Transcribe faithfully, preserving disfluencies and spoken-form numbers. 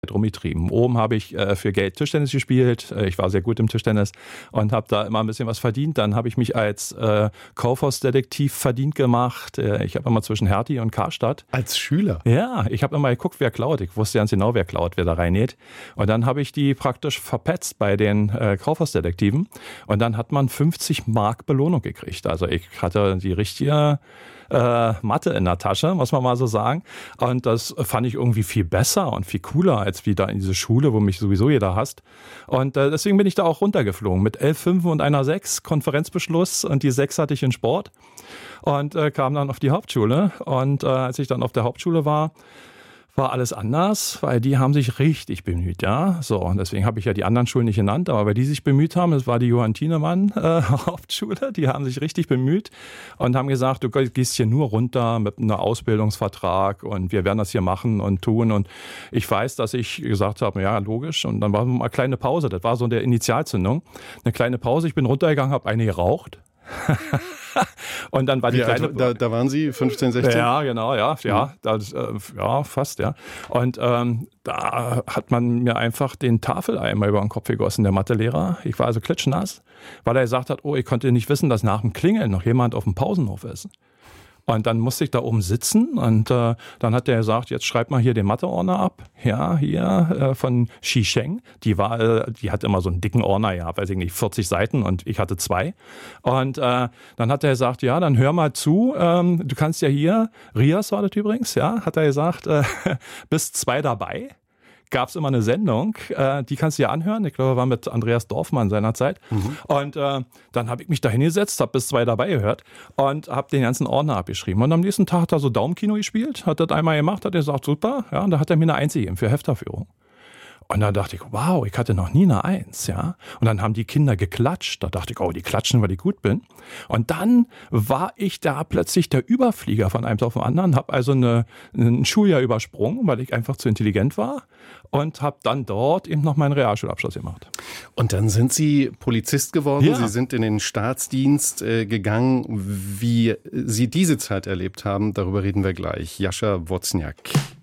rumgetrieben. Oben habe ich äh, für Geld Tischtennis gespielt. Ich war sehr gut im Tischtennis und habe da immer ein bisschen was verdient. Dann habe ich mich als äh, Kaufhausdetektiv verdient gemacht. Äh, ich habe immer zwischen Hertie und Karstadt. Als Schüler? Ja, ich habe immer geguckt, wer klaut. Ich wusste ganz genau, wer klaut, wer da reingeht. Und dann habe ich die praktisch verpetzt bei den äh, Kaufhausdetektiven. Und dann hat man fünfzig Mark Belohnung gekriegt. Also ich hatte die richtige äh, Matte in der Tasche, muss man mal so sagen. Und das fand ich irgendwie viel besser und viel cooler als wie da in diese Schule, wo mich sowieso jeder hasst. Und äh, deswegen bin ich da auch runtergeflogen mit elf Fünfen und einer Sechs, Konferenzbeschluss, und die Sechs hatte ich in Sport und äh, kam dann auf die Hauptschule. Und äh, als ich dann auf der Hauptschule war, war alles anders, weil die haben sich richtig bemüht, ja. So, und deswegen habe ich ja die anderen Schulen nicht genannt, aber weil die sich bemüht haben, das war die Johann Thienemann äh, Hauptschule, die haben sich richtig bemüht und haben gesagt, du gehst hier nur runter mit einem Ausbildungsvertrag und wir werden das hier machen und tun. Und ich weiß, dass ich gesagt habe, ja, logisch. Und dann war mal eine kleine Pause, das war so eine Initialzündung. Eine kleine Pause, ich bin runtergegangen, habe eine geraucht. Und dann war die Wie kleine. alt, da, da waren Sie fünfzehn, sechzehn? Ja, genau, ja, ja, das, äh, ja, fast, ja. Und ähm, da hat man mir einfach den Tafeleimer über den Kopf gegossen, der Mathelehrer. Ich war also klitschnass, weil er gesagt hat, oh, ich konnte nicht wissen, dass nach dem Klingeln noch jemand auf dem Pausenhof ist. Und dann musste ich da oben sitzen und äh, dann hat der gesagt, jetzt schreib mal hier den Mathe-Ordner ab. Ja, hier äh, von Xi Sheng. Die war, äh, die hat immer so einen dicken Ordner gehabt, weiß ich nicht, vierzig Seiten und ich hatte zwei. Und äh, dann hat er gesagt, ja, dann hör mal zu, ähm, du kannst ja hier, Rias war das übrigens, ja, hat er gesagt, äh, bis zwei dabei. Gab es immer eine Sendung, äh, die kannst du ja anhören. Ich glaube, war mit Andreas Dorfmann seinerzeit. Mhm. Und äh, dann habe ich mich da hingesetzt, habe bis zwei dabei gehört und habe den ganzen Ordner abgeschrieben. Und am nächsten Tag hat er so Daumenkino gespielt, hat das einmal gemacht, hat er gesagt, super. Ja, und da hat er mir eine Eins gegeben für Hefterführung. Und dann dachte ich, wow, ich hatte noch nie eine Eins, ja. Und dann haben die Kinder geklatscht. Da dachte ich, oh, die klatschen, weil ich gut bin. Und dann war ich da plötzlich der Überflieger von einem auf den anderen, habe also eine, ein Schuljahr übersprungen, weil ich einfach zu intelligent war und habe dann dort eben noch meinen Realschulabschluss gemacht. Und dann sind Sie Polizist geworden, ja. Sie sind in den Staatsdienst äh, gegangen. Wie Sie diese Zeit erlebt haben, darüber reden wir gleich. Jascha Wozniak.